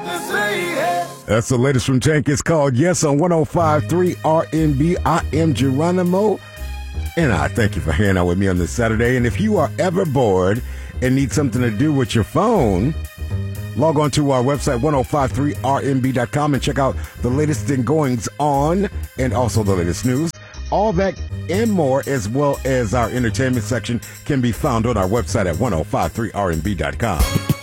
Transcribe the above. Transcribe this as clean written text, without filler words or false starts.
That's the latest from Tank. It's called Yes on 105.3 RNB. I am Geronimo, and I thank you for hanging out with me on this Saturday. And if you are ever bored and need something to do with your phone, log on to our website, 1053rnb.com, and check out the latest and goings on and also the latest news. All that and more, as well as our entertainment section, can be found on our website at 1053rnb.com.